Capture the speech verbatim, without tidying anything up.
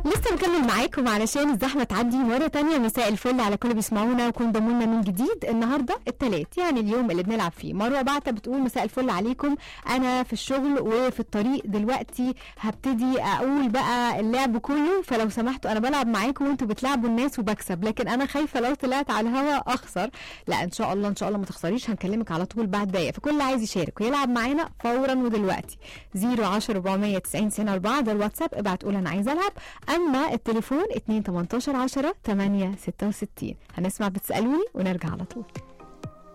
لسه مكمل معاكم علشان الزحمه تعدي مره تانية. مساء الفل على كل بيسمعونا وكون ضمونا من جديد. النهارده التلات يعني اليوم اللي بنلعب فيه. مروه بعتة بتقول مساء الفل عليكم، انا في الشغل وفي الطريق دلوقتي هبتدي اقول بقى اللعب كله، فلو سمحتوا انا بلعب معاكم وانتوا بتلعبوا الناس وبكسب، لكن انا خايفه لو طلعت على الهوا اخسر. لا ان شاء الله ان شاء الله ما تخسريش، هنكلمك على طول بعد دقايق. فكل اللي عايز يشارك ويلعب معانا فورا ودلوقتي صفر عشرة أربعمية وتسعين سنة أربعة ده الواتساب، ابعت قول انا عايز العب. اما التليفون اتنين تمنتاشر عشرة تمانية ستة وستين. هنسمع بتسألوني ونرجع على طول.